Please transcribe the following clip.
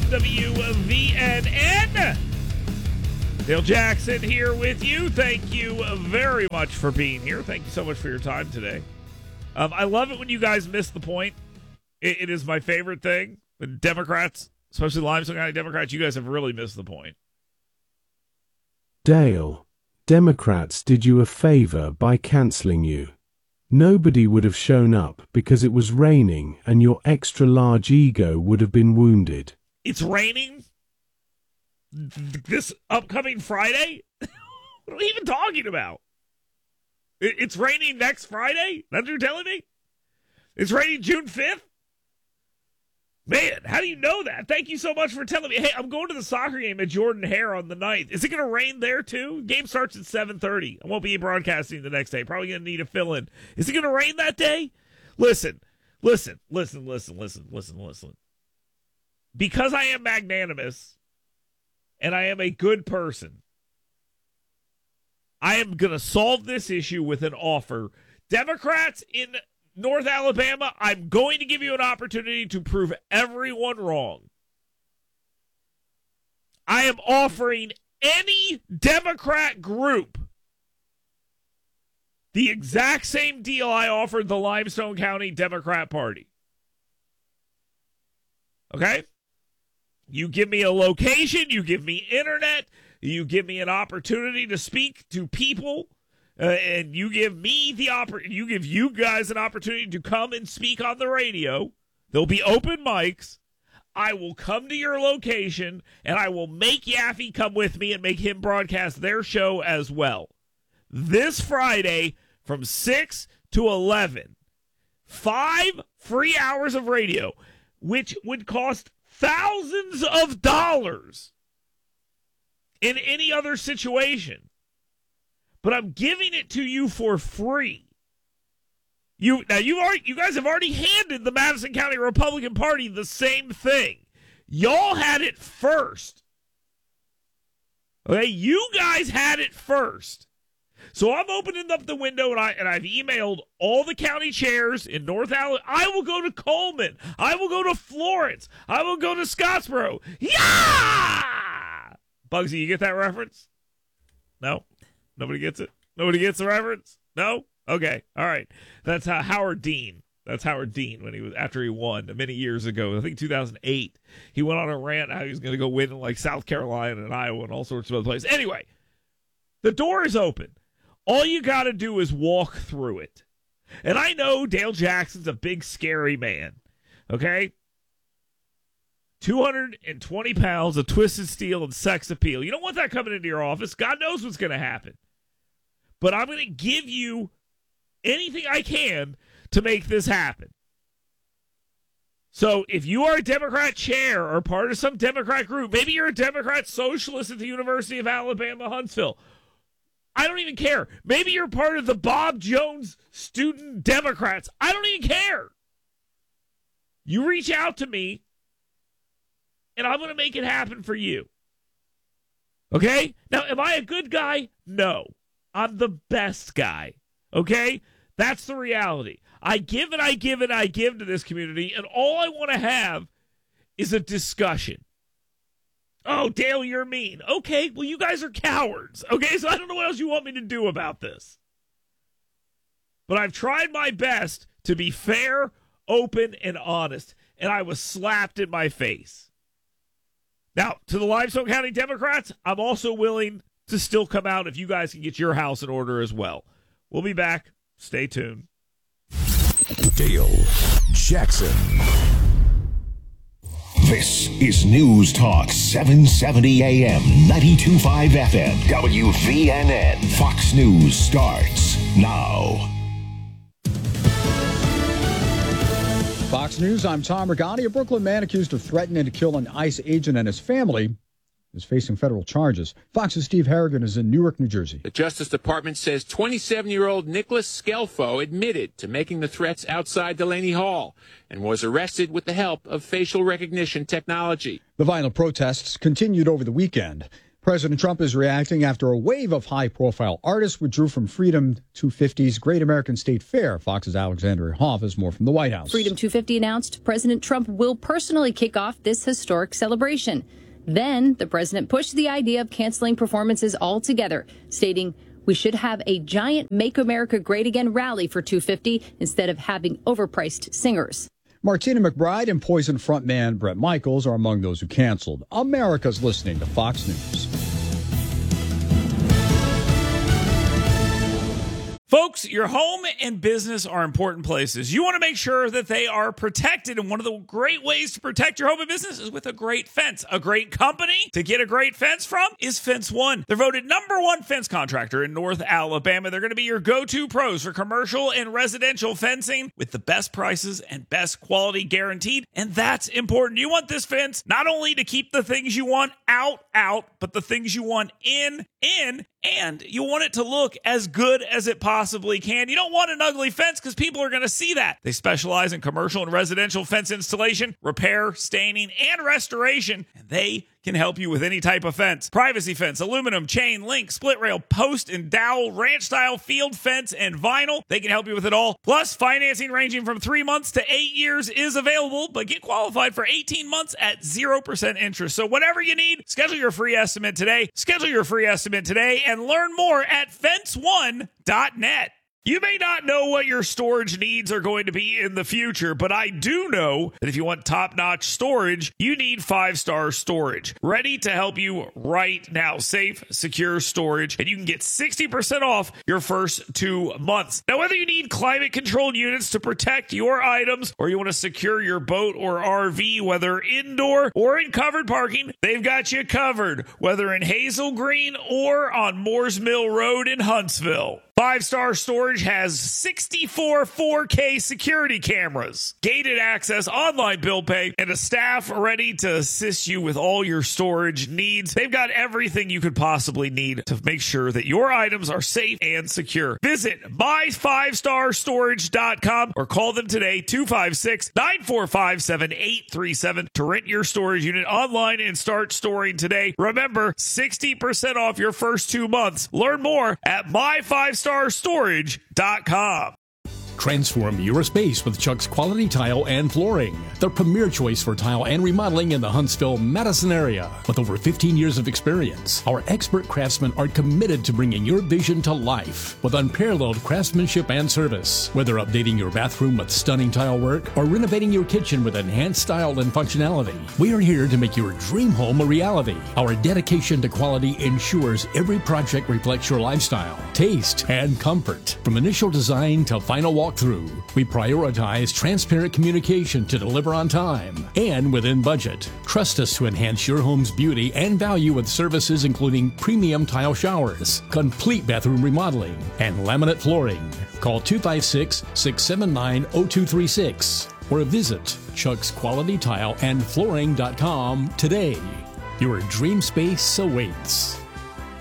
WVNN. Dale Jackson here with you. Thank you very much for being here. Thank you so much for your time today. I love it when you guys miss the point. It is my favorite thing. The Democrats, especially Limestone County Democrats, you guys have really missed the point. Dale, Democrats did you a favor by canceling you. Nobody would have shown up because it was raining and your extra-large ego would have been wounded. It's raining this upcoming Friday? What are we even talking about? It's raining next Friday? That's what you're telling me? It's raining June 5th? Man, how do you know that? Thank you so much for telling me. Hey, I'm going to the soccer game at Jordan Hare on the 9th. Is it going to rain there, too? Game starts at 7:30. I won't be broadcasting the next day. Probably going to need a fill-in. Is it going to rain that day? Listen. Because I am magnanimous and I am a good person, I am going to solve this issue with an offer. Democrats in North Alabama, I'm going to give you an opportunity to prove everyone wrong. I am offering any Democrat group the exact same deal I offered the Limestone County Democrat Party. Okay? You give me a location, you give me internet, you give me an opportunity to speak to people. And you give me you give you guys an opportunity to come and speak on the radio. There'll be open mics. I will come to your location, and I will make Yaffe come with me and make him broadcast their show as well. This Friday from 6 to 11. 5 free hours of radio, which would cost thousands of dollars in any other situation. But I'm giving it to you for free. You guys have already handed the Madison County Republican Party the same thing. Y'all had it first. Okay, you guys had it first. So I'm opening up the window and I've emailed all the county chairs in North Alabama. I will go to Coleman. I will go to Florence. I will go to Scottsboro. Yeah! Bugsy, you get that reference? No? Nobody gets it? Nobody gets the reference? No? Okay. All right. That's Howard Dean. That's Howard Dean after he won many years ago. I think 2008. He went on a rant how he was going to go win in like South Carolina and Iowa and all sorts of other places. Anyway, the door is open. All you got to do is walk through it. And I know Dale Jackson's a big, scary man. Okay? 220 pounds of twisted steel and sex appeal. You don't want that coming into your office. God knows what's going to happen. But I'm going to give you anything I can to make this happen. So if you are a Democrat chair or part of some Democrat group, maybe you're a Democrat socialist at the University of Alabama, Huntsville. I don't even care. Maybe you're part of the Bob Jones student Democrats. I don't even care. You reach out to me, and I'm going to make it happen for you. Okay? Now, am I a good guy? No. I'm the best guy. Okay? That's the reality. I give and I give and I give to this community, and all I want to have is a discussion. Oh, Dale, you're mean. Okay, well, you guys are cowards. Okay, so I don't know what else you want me to do about this. But I've tried my best to be fair, open, and honest, and I was slapped in my face. Now, to the Limestone County Democrats, I'm also willing to still come out if you guys can get your house in order as well. We'll be back. Stay tuned. Dale Jackson. This is News Talk 770 AM, 92.5 FM, WVNN. Fox News starts now. Fox News, I'm Tom Regani. A Brooklyn man accused of threatening to kill an ICE agent and his family is facing federal charges. Fox's Steve Harrigan is in Newark, New Jersey. The Justice Department says 27-year-old Nicholas Scelfo admitted to making the threats outside Delaney Hall and was arrested with the help of facial recognition technology. The violent protests continued over the weekend. President Trump is reacting after a wave of high-profile artists withdrew from Freedom 250's Great American State Fair. Fox's Alexandria Hoff has more from the White House. Freedom 250 announced President Trump will personally kick off this historic celebration. Then the president pushed the idea of canceling performances altogether, stating, "We should have a giant Make America Great Again rally for 250 instead of having overpriced singers." Martina McBride and Poison frontman Bret Michaels are among those who canceled. America's listening to Fox News. Folks, your home and business are important places. You want to make sure that they are protected, and one of the great ways to protect your home and business is with a great fence. A great company to get a great fence from is Fence One. They're voted #1 fence contractor in North Alabama. They're going to be your go-to pros for commercial and residential fencing with the best prices and best quality guaranteed, and that's important. You want this fence not only to keep the things you want out, but the things you want in, and you want it to look as good as it possibly can. You don't want an ugly fence because people are going to see that. They specialize in commercial and residential fence installation, repair, staining, and restoration, and they can help you with any type of fence. Privacy fence, aluminum, chain, link, split rail, post and dowel, ranch style, field fence, and vinyl. They can help you with it all. Plus, financing ranging from 3 months to 8 years is available, but get qualified for 18 months at 0% interest. So whatever you need, schedule your free estimate today. Schedule your free estimate today and learn more at fence1.net. You may not know what your storage needs are going to be in the future, but I do know that if you want top-notch storage, you need 5-Star Storage. Ready to help you right now. Safe, secure storage, and you can get 60% off your first 2 months. Now, whether you need climate-controlled units to protect your items or you want to secure your boat or RV, whether indoor or in covered parking, they've got you covered, whether in Hazel Green or on Moores Mill Road in Huntsville. 5-Star Storage has 64 4K security cameras, gated access, online bill pay, and a staff ready to assist you with all your storage needs. They've got everything you could possibly need to make sure that your items are safe and secure. Visit my5starstorage.com or call them today, 256-945-7837 to rent your storage unit online and start storing today. Remember, 60% off your first 2 months. Learn more at my5starstorage.com. Transform your space with Chuck's Quality Tile and Flooring, the premier choice for tile and remodeling in the Huntsville-Madison area. With over 15 years of experience, our expert craftsmen are committed to bringing your vision to life with unparalleled craftsmanship and service. Whether updating your bathroom with stunning tile work or renovating your kitchen with enhanced style and functionality, we are here to make your dream home a reality. Our dedication to quality ensures every project reflects your lifestyle, taste, and comfort. From initial design to final walkthrough, we prioritize transparent communication to deliver on time and within budget. Trust us to enhance your home's beauty and value with services including premium tile showers, complete bathroom remodeling, and laminate flooring. Call 256-679-0236 or visit chucksqualitytileandflooring.com today. Your dream space awaits.